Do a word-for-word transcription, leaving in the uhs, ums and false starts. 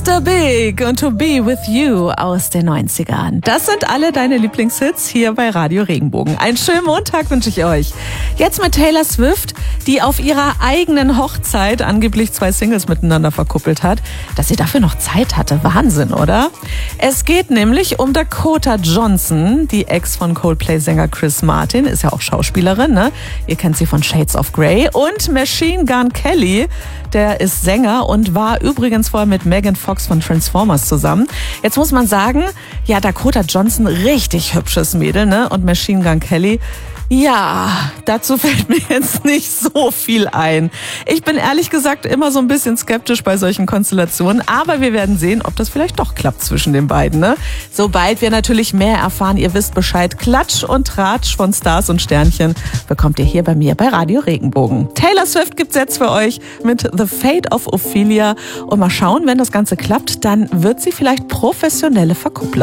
Mister Big und To Be With You aus den neunzigern. Das sind alle deine Lieblingshits hier bei Radio Regenbogen. Einen schönen Montag wünsche ich euch. Jetzt mit Taylor Swift, die auf ihrer eigenen Hochzeit angeblich zwei Singles miteinander verkuppelt hat. Dass sie dafür noch Zeit hatte. Wahnsinn, oder? Es geht nämlich um Dakota Johnson, die Ex von Coldplay-Sänger Chris Martin, ist ja auch Schauspielerin, ne? Ihr kennt sie von Shades of Grey. Und Machine Gun Kelly, der ist Sänger und war übrigens vorher mit Megan Fox von Transformers zusammen. Jetzt muss man sagen, ja, Dakota Johnson, richtig hübsches Mädel, ne? Und Machine Gun Kelly, ja, dazu fällt mir jetzt nicht so viel ein. Ich bin ehrlich gesagt immer so ein bisschen skeptisch bei solchen Konstellationen, aber wir werden sehen, ob das vielleicht doch klappt zwischen den beiden, ne? Sobald wir natürlich mehr erfahren, ihr wisst Bescheid, Klatsch und Tratsch von Stars und Sternchen bekommt ihr hier bei mir bei Radio Regenbogen. Taylor Swift gibt's jetzt für euch mit The Fate of Ophelia und mal schauen, wenn das Ganze klappt, dann wird sie vielleicht professionelle Verkupplerin.